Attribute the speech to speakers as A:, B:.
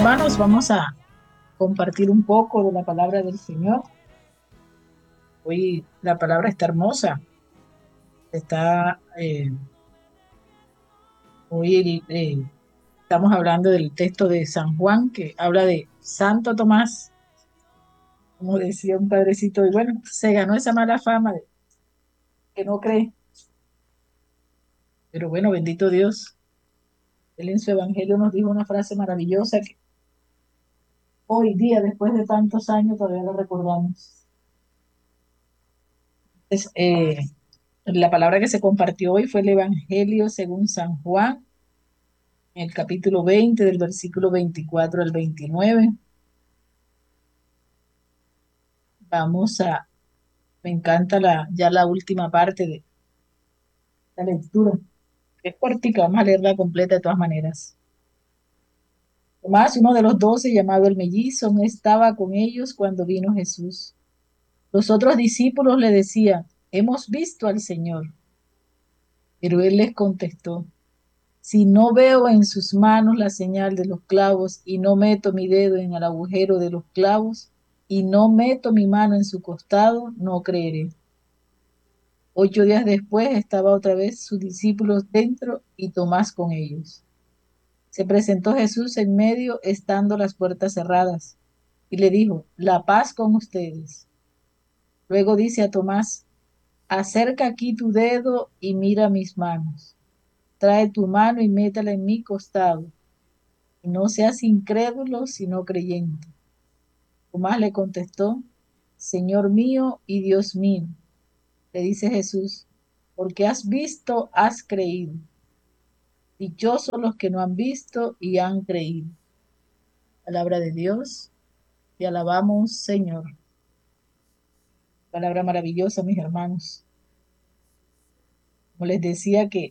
A: Hermanos, vamos a compartir un poco de la palabra del Señor. Hoy la palabra está hermosa. Está, hoy estamos hablando del texto de San Juan que habla de Santo Tomás, como decía un padrecito, y bueno, se ganó esa mala fama de que no cree. Pero bueno, bendito Dios. Él en su evangelio nos dijo una frase maravillosa que hoy día, después de tantos años, todavía la recordamos. Es, la palabra que se compartió hoy fue el Evangelio según San Juan, en el capítulo 20, del versículo 24 al 29. Vamos a, me encanta ya la última parte de la lectura. Es cortica, vamos a leerla completa de todas maneras. Tomás, uno de los 12, llamado el mellizo, no estaba con ellos cuando vino Jesús. Los otros discípulos le decían, hemos visto al Señor. Pero él les contestó, si no veo en sus manos la señal de los clavos y no meto mi dedo en el agujero de los clavos y no meto mi mano en su costado, no creeré. 8 días después estaba otra vez sus discípulos dentro y Tomás con ellos. Se presentó Jesús en medio, estando las puertas cerradas, y le dijo, la paz con ustedes. Luego dice a Tomás, acerca aquí tu dedo y mira mis manos. Trae tu mano y métela en mi costado. Y no seas incrédulo, sino creyente. Tomás le contestó, Señor mío y Dios mío. Le dice Jesús, porque has visto, has creído. Dichosos los que no han visto y han creído. Palabra de Dios, te alabamos, Señor. Palabra maravillosa, mis hermanos. Como les decía que